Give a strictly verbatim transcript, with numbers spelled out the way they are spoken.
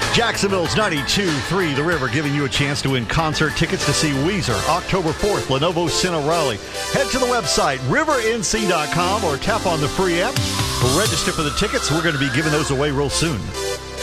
Jacksonville's ninety-two three The River, giving you a chance to win concert tickets to see Weezer October fourth, Lenovo Center Raleigh. Head to the website, river n c dot com, or tap on the free app. Register for the tickets. We're going to be giving those away real soon.